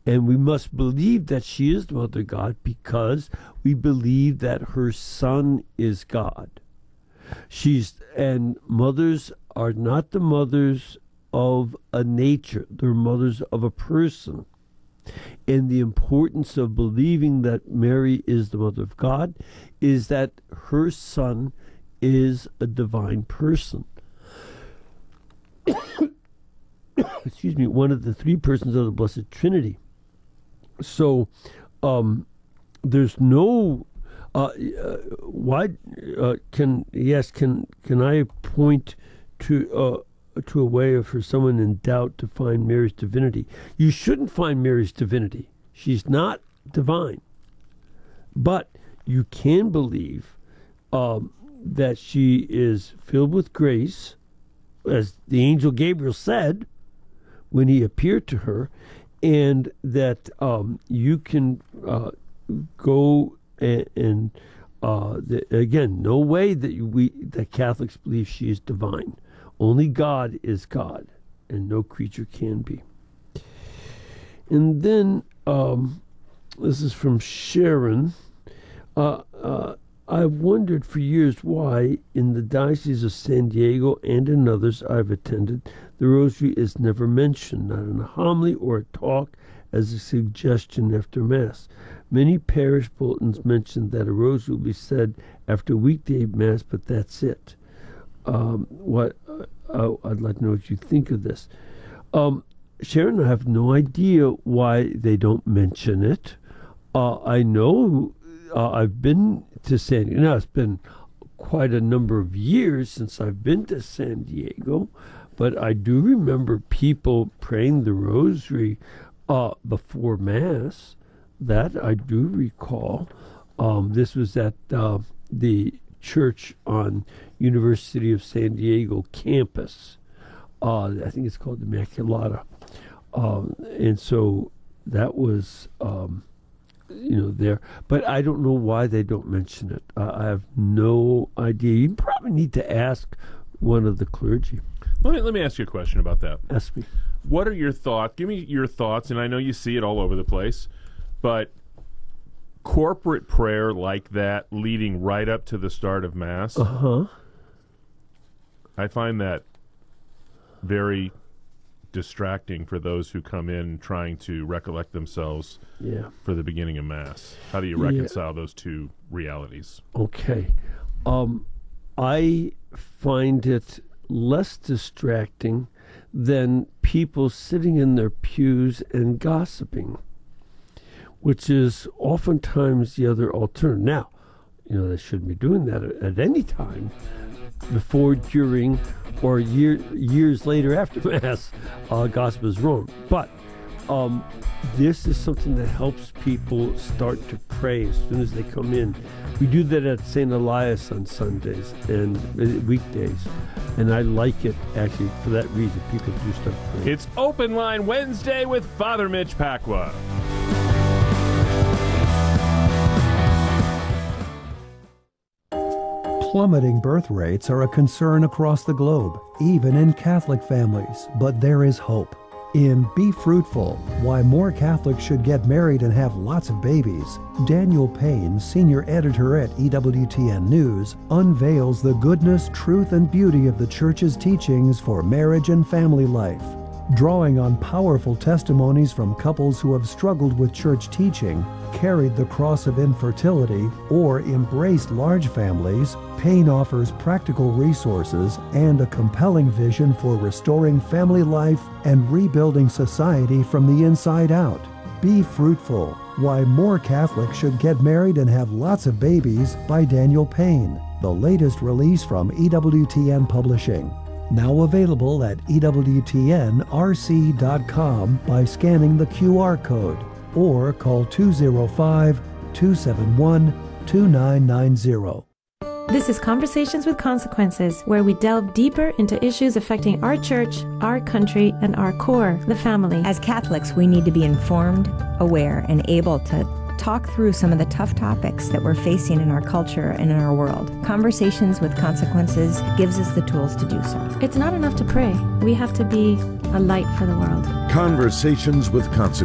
And we must believe that she is the Mother of God because we believe that her Son is God. And mothers are not the mothers of a nature. They're mothers of a person. And the importance of believing that Mary is the Mother of God is that her Son is a divine person. Excuse me, one of the three persons of the Blessed Trinity. So, there's no. Can I point to a way for someone in doubt to find Mary's divinity? You shouldn't find Mary's divinity. She's not divine, but you can believe that she is filled with grace, as the angel Gabriel said when he appeared to her, and that you can go and again, no way that Catholics believe she is divine. Only God is God, and no creature can be. And then this is from Sharon. I've wondered for years why in the Diocese of San Diego and in others I've attended, the Rosary is never mentioned, not in a homily or a talk as a suggestion after Mass. Many parish bulletins mention that a Rosary will be said after weekday Mass, but that's it. I'd like to know what you think of this. Sharon, I have no idea why they don't mention it. I know I've been to San Diego. Now, it's been quite a number of years since I've been to San Diego, but I do remember people praying the Rosary before Mass. That I do recall. This was at the church on University of San Diego campus. I think it's called the Immaculata. And so that was, there. But I don't know why they don't mention it. I have no idea. You probably need to ask one of the clergy. Let me ask you a question about that. Ask me. What are your thoughts? Give me your thoughts, and I know you see it all over the place, but corporate prayer like that leading right up to the start of Mass, I find that very distracting for those who come in trying to recollect themselves for the beginning of Mass. How do you reconcile those two realities? Okay. I find it less distracting than people sitting in their pews and gossiping, which is oftentimes the other alternative. Now, they shouldn't be doing that at any time, before, during, or years later after Mass. Gossip is wrong. But this is something that helps people start to pray as soon as they come in. We do that at St. Elias on Sundays and weekdays, and I like it, actually, for that reason. People do start praying. It's Open Line Wednesday with Father Mitch Pacwa. Plummeting birth rates are a concern across the globe, even in Catholic families, but there is hope. In Be Fruitful, Why More Catholics Should Get Married and Have Lots of Babies, Daniel Payne, senior editor at EWTN News, unveils the goodness, truth, and beauty of the Church's teachings for marriage and family life. Drawing on powerful testimonies from couples who have struggled with church teaching, carried the cross of infertility, or embraced large families, Payne offers practical resources and a compelling vision for restoring family life and rebuilding society from the inside out. Be Fruitful, Why More Catholics Should Get Married and Have Lots of Babies by Daniel Payne, the latest release from EWTN Publishing. Now available at EWTNRC.com by scanning the QR code or call 205-271-2990. This is Conversations with Consequences, where we delve deeper into issues affecting our church, our country, and our core, the family. As Catholics, we need to be informed, aware, and able to talk through some of the tough topics that we're facing in our culture and in our world. Conversations with Consequences gives us the tools to do so. It's not enough to pray. We have to be a light for the world. Conversations with Consequences.